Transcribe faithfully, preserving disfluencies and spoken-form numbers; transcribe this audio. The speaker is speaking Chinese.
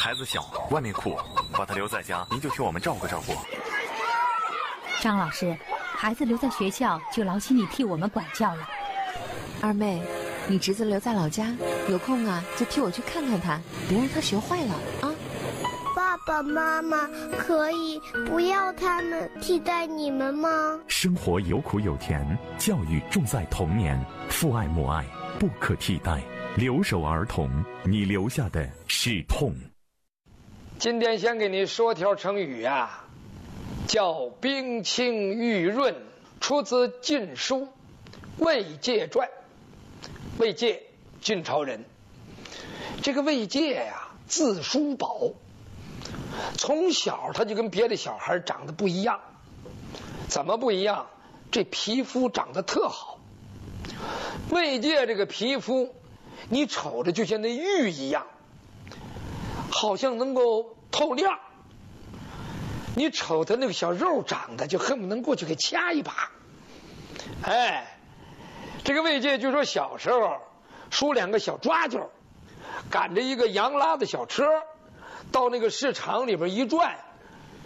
孩子小，外面哭，把他留在家，您就替我们照顾照顾。 张老师，孩子留在学校就劳心你替我们管教了。 二妹，你侄子留在老家，有空啊就替我去看看他，别让他学坏了啊。 爸爸妈妈可以不要他们替代你们吗？ 生活有苦有甜，教育重在童年，父爱母爱不可替代。留守儿童，你留下的是痛。 今天先给你说条成语啊，叫冰清玉润，出自《晋书·魏介传》。魏介，晋朝人。这个魏介呀，字叔宝，从小他就跟别的小孩长得不一样。怎么不一样？这皮肤长得特好。魏介这个皮肤，你瞅着就像那玉一样，好像能够透亮。你瞅他那个小肉长得，就恨不能过去给掐一把。哎，这个魏介据说小时候梳两个小抓阄，赶着一个洋拉的小车，到那个市场里边一转，